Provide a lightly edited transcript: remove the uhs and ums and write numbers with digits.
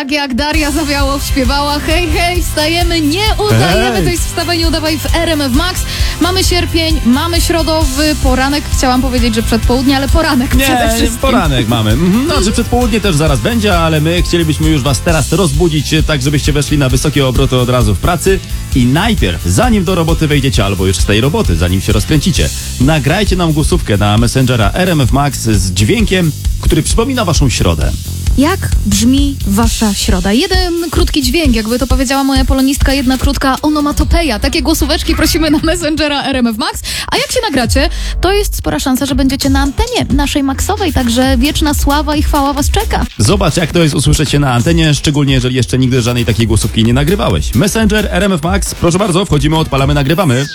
Tak jak Daria Zawiałow śpiewała: hej, hej, wstajemy, nie udajemy. Hej. To jest Wstawaj, nie udawaj w RMF Max. Mamy sierpień, mamy środowy poranek. Chciałam powiedzieć, że przedpołudnie, ale poranek przede Nie, wszystkim. poranek mamy. Znaczy przedpołudnie też zaraz będzie, ale my chcielibyśmy już was teraz rozbudzić, tak żebyście weszli na wysokie obroty od razu w pracy. I najpierw, zanim do roboty wejdziecie, albo już z tej roboty, zanim się rozkręcicie, nagrajcie nam głosówkę na Messengera RMF Max z dźwiękiem, który przypomina waszą środę. Jak brzmi wasza środa? Jeden krótki dźwięk, jakby to powiedziała moja polonistka, jedna krótka onomatopeja. Takie głosóweczki prosimy na Messengera RMF Max. A jak się nagracie, to jest spora szansa, że będziecie na antenie naszej Maxowej, także wieczna sława i chwała was czeka. Zobacz, jak to jest usłyszeć się na antenie, szczególnie jeżeli jeszcze nigdy żadnej takiej głosówki nie nagrywałeś. Messenger RMF Max, proszę bardzo, wchodzimy, odpalamy, nagrywamy.